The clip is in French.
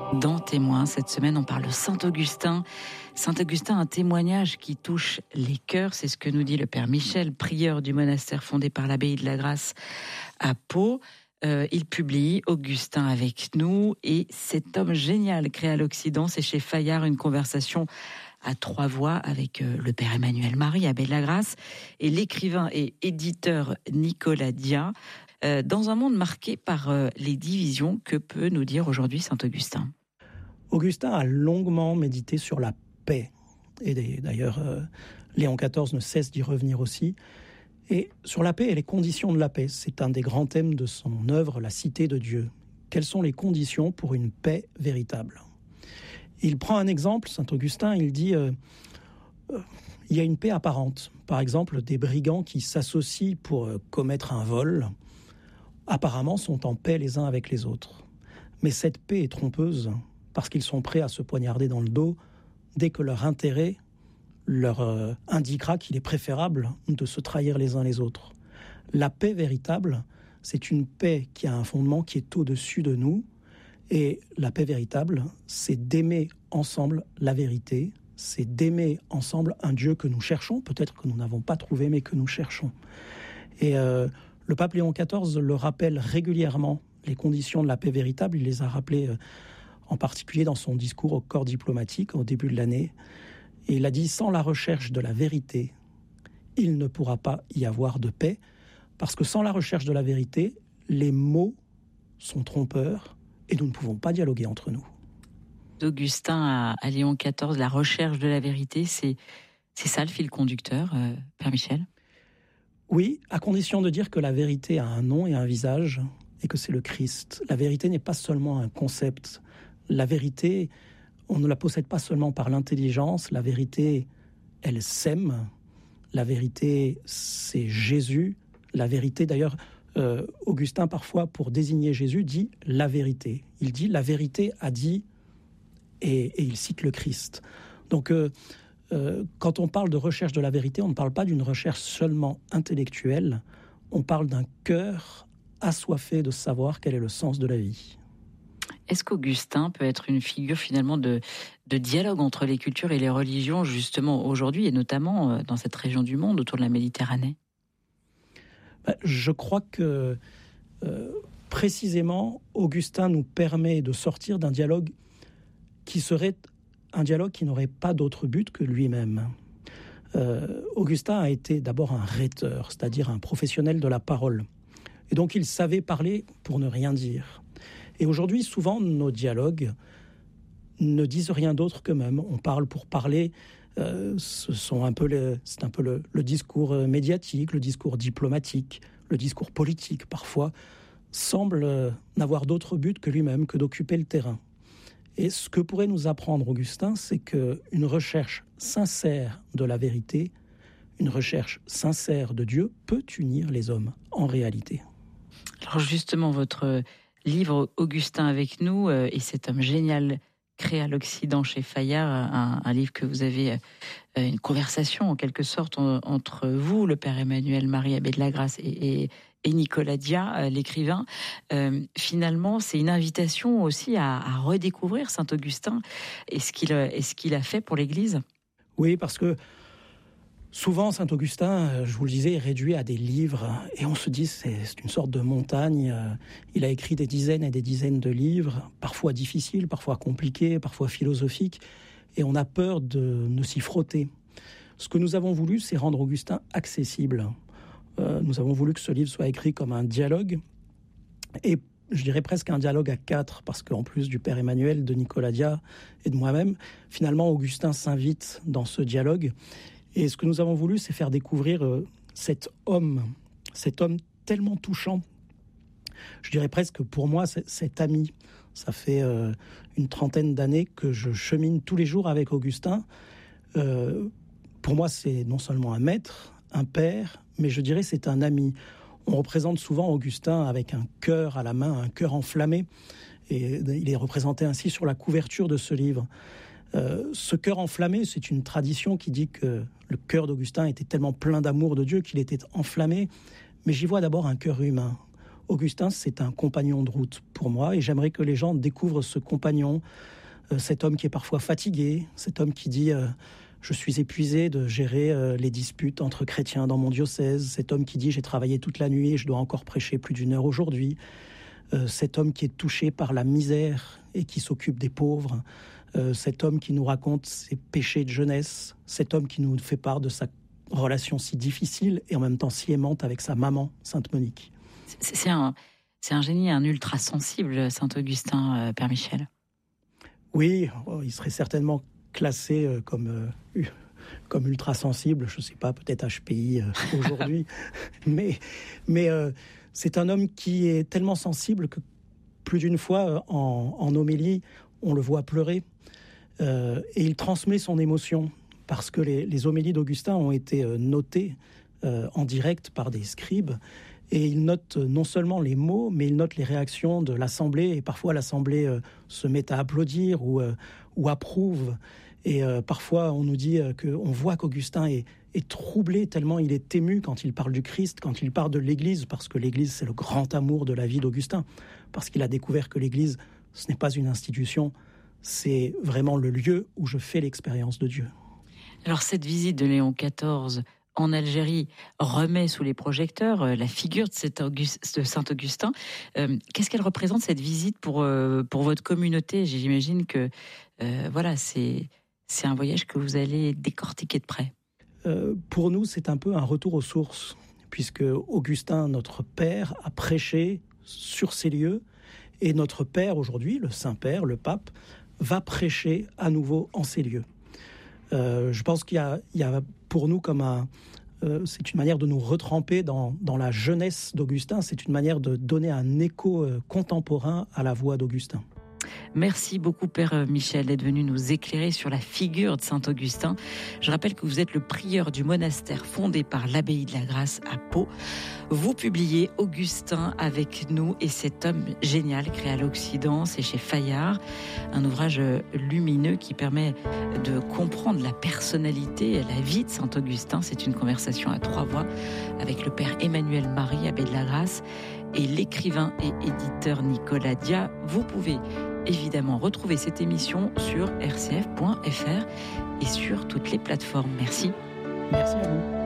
Dans Témoins, cette semaine, on parle de Saint-Augustin. Saint-Augustin, un témoignage qui touche les cœurs, c'est ce que nous dit le Père Michel, prieur du monastère fondé par l'abbaye de la Grâce à Pau. Il publie Augustin avec nous et cet homme génial créé à l'Occident, c'est chez Fayard, une conversation à trois voix avec le Père Emmanuel Marie, abbé de la Grâce, et l'écrivain et éditeur Nicolas Dia, dans un monde marqué par les divisions. Que peut nous dire aujourd'hui Saint-Augustin ? Augustin a longuement médité sur la paix. Et d'ailleurs, Léon XIV ne cesse d'y revenir aussi. Et sur la paix et les conditions de la paix, c'est un des grands thèmes de son œuvre, La Cité de Dieu. Quelles sont les conditions pour une paix véritable ? Il prend un exemple, Saint-Augustin, il dit il y a une paix apparente. Par exemple, des brigands qui s'associent pour commettre un vol, apparemment sont en paix les uns avec les autres. Mais cette paix est trompeuse, parce qu'ils sont prêts à se poignarder dans le dos dès que leur intérêt leur indiquera qu'il est préférable de se trahir les uns les autres. La paix véritable, c'est une paix qui a un fondement qui est au-dessus de nous, et la paix véritable, c'est d'aimer ensemble la vérité, c'est d'aimer ensemble un Dieu que nous cherchons, peut-être que nous n'avons pas trouvé, mais que nous cherchons. Et le pape Léon XIV le rappelle régulièrement, les conditions de la paix véritable, il les a rappelées en particulier dans son discours au corps diplomatique au début de l'année. Et il a dit, sans la recherche de la vérité, il ne pourra pas y avoir de paix, parce que sans la recherche de la vérité, les mots sont trompeurs et nous ne pouvons pas dialoguer entre nous. D'Augustin à Léon XIV, la recherche de la vérité, c'est ça le fil conducteur, Père Michel ? Oui, à condition de dire que la vérité a un nom et un visage, et que c'est le Christ. La vérité n'est pas seulement un concept. La vérité, on ne la possède pas seulement par l'intelligence. La vérité, elle sème. La vérité, c'est Jésus. La vérité, d'ailleurs, Augustin, parfois, pour désigner Jésus, dit « la vérité ». Il dit « la vérité a dit » et il cite le Christ. Donc, quand on parle de recherche de la vérité, on ne parle pas d'une recherche seulement intellectuelle. On parle d'un cœur assoiffé de savoir quel est le sens de la vie. Est-ce qu'Augustin peut être une figure finalement de dialogue entre les cultures et les religions, justement aujourd'hui, et notamment dans cette région du monde, autour de la Méditerranée ? Je crois que précisément, Augustin nous permet de sortir d'un dialogue qui serait un dialogue qui n'aurait pas d'autre but que lui-même. Augustin a été d'abord un rhéteur, c'est-à-dire un professionnel de la parole. Et donc il savait parler pour ne rien dire. Et aujourd'hui, souvent, nos dialogues ne disent rien d'autre qu'eux-mêmes. On parle pour parler. C'est un peu le discours médiatique, le discours diplomatique, le discours politique, parfois, semble n'avoir d'autre but que lui-même, que d'occuper le terrain. Et ce que pourrait nous apprendre Augustin, c'est qu'une recherche sincère de la vérité, une recherche sincère de Dieu peut unir les hommes, en réalité. Alors justement, votre livre Augustin avec nous et cet homme génial créé à l'Occident chez Fayard, un livre que vous avez, une conversation en quelque sorte entre vous, le Père Emmanuel Marie, abbé de la Grâce, et Nicolas Dia, l'écrivain. Finalement, c'est une invitation aussi à redécouvrir Saint-Augustin et ce qu'il a fait pour l'Église. Oui, parce que souvent, Saint-Augustin, je vous le disais, est réduit à des livres. Et on se dit, c'est une sorte de montagne. Il a écrit des dizaines et des dizaines de livres, parfois difficiles, parfois compliqués, parfois philosophiques. Et on a peur de ne s'y frotter. Ce que nous avons voulu, c'est rendre Augustin accessible. Nous avons voulu que ce livre soit écrit comme un dialogue. Et je dirais presque un dialogue à quatre, parce qu'en plus du Père Emmanuel, de Nicolas Dia et de moi-même, finalement, Augustin s'invite dans ce dialogue. Et ce que nous avons voulu, c'est faire découvrir cet homme tellement touchant. Je dirais presque pour moi, cet ami. Ça fait une trentaine d'années que je chemine tous les jours avec Augustin. Pour moi, c'est non seulement un maître, un père, mais je dirais c'est un ami. On représente souvent Augustin avec un cœur à la main, un cœur enflammé. Et il est représenté ainsi sur la couverture de ce livre. Ce cœur enflammé, c'est une tradition qui dit que le cœur d'Augustin était tellement plein d'amour de Dieu qu'il était enflammé. Mais j'y vois d'abord un cœur humain. Augustin, c'est un compagnon de route pour moi, et j'aimerais que les gens découvrent ce compagnon, cet homme qui est parfois fatigué, cet homme qui dit je suis épuisé de gérer les disputes entre chrétiens dans mon diocèse, cet homme qui dit j'ai travaillé toute la nuit et je dois encore prêcher plus d'1 heure aujourd'hui, cet homme qui est touché par la misère et qui s'occupe des pauvres, cet homme qui nous raconte ses péchés de jeunesse, cet homme qui nous fait part de sa relation si difficile et en même temps si aimante avec sa maman, Sainte Monique. C'est un génie, un ultra sensible, Saint-Augustin, Père Michel. Oui, il serait certainement classé comme ultra sensible, je ne sais pas, peut-être HPI aujourd'hui, mais c'est un homme qui est tellement sensible que plus d'une fois en homélie, on le voit pleurer et il transmet son émotion parce que les homélies d'Augustin ont été notées en direct par des scribes. Et il note non seulement les mots, mais il note les réactions de l'Assemblée. Et parfois, l'Assemblée se met à applaudir ou approuve. Et parfois, on nous dit qu'on voit qu'Augustin est troublé tellement il est ému quand il parle du Christ, quand il parle de l'Église, parce que l'Église, c'est le grand amour de la vie d'Augustin. Parce qu'il a découvert que l'Église, ce n'est pas une institution, c'est vraiment le lieu où je fais l'expérience de Dieu. Alors, cette visite de Léon XIV en Algérie remet sous les projecteurs la figure de Saint-Augustin. Qu'est-ce qu'elle représente, cette visite, pour votre communauté ? J'imagine que c'est un voyage que vous allez décortiquer de près. Pour nous, c'est un peu un retour aux sources, puisque Augustin, notre père, a prêché sur ces lieux, et notre père aujourd'hui, le Saint-Père, le pape, va prêcher à nouveau en ces lieux. Je pense qu'il y a pour nous comme c'est une manière de nous retremper dans la jeunesse d'Augustin, c'est une manière de donner un écho contemporain à la voix d'Augustin. Merci beaucoup, Père Michel, d'être venu nous éclairer sur la figure de Saint-Augustin. Je rappelle que vous êtes le prieur du monastère fondé par l'abbaye de la Grâce à Pau. Vous publiez Augustin avec nous et cet homme génial créé à l'Occident, c'est chez Fayard, un ouvrage lumineux qui permet de comprendre la personnalité et la vie de Saint-Augustin. C'est une conversation à 3 voix avec le Père Emmanuel Marie, abbé de la Grâce, et l'écrivain et éditeur Nicolas Dia. Vous pouvez évidemment retrouver cette émission sur rcf.fr et sur toutes les plateformes. Merci. Merci à vous.